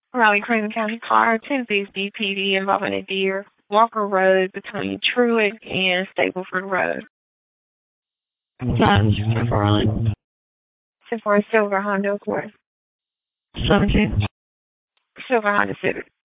Raleigh Craven County Car, 1050 PD involving a deer. Walker Road between Truett and Stableford Road. Times for Raleigh. 10 for a silver Honda Accord. 17. Silver Honda Civic.